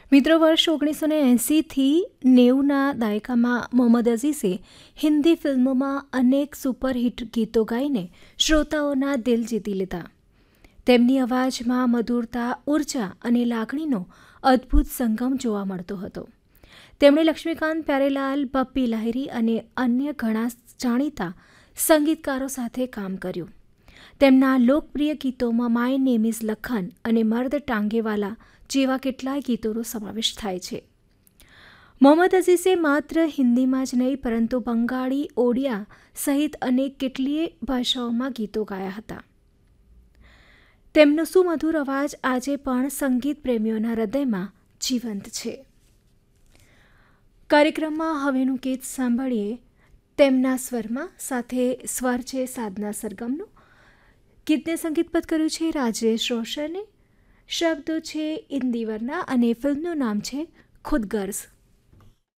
મિત્રો, વર્ષ 1980થી 90ના દાયકામાં મોહમ્મદ અઝીઝે હિન્દી ફિલ્મોમાં અનેક સુપરહિટ ગીતો ગાઈને શ્રોતાઓના દિલ જીતી લીધા. તેમની અવાજમાં મધુરતા, ઉર્જા અને લાગણીનો અદ્ભુત સંગમ જોવા મળતો હતો. તેમણે લક્ષ્મીકાંત, પ્યારેલાલ, પપ્પી લાહિરી અને અન્ય ઘણા જાણીતા સંગીતકારો સાથે કામ કર્યું. તેમના લોકપ્રિય ગીતોમાં માય નેમ ઇઝ લખન અને મર્દ ટાંગેવાલા જેવા કેટલાય ગીતોનો સમાવેશ થાય છે. મોહમ્મદ અઝીઝે માત્ર હિન્દીમાં જ નહીં પરંતુ બંગાળી, ઓડિયા સહિત અનેક કેટલીય ભાષાઓમાં ગીતો ગાયા હતા. તેમનો સુમધુર અવાજ આજે પણ સંગીત પ્રેમીઓના હૃદયમાં જીવંત છે. કાર્યક્રમમાં હવેનું ગીત સાંભળીએ તેમના સ્વરમાં. સાથે સ્વર છે સાધના સરગમનો. ગીતને સંગીતબદ્ધ કર્યું છે રાજેશ રોશને. શબ્દો છે ઇન્દિવરના અને ફિલ્મનું નામ છે ખુદ ગર્ઝ.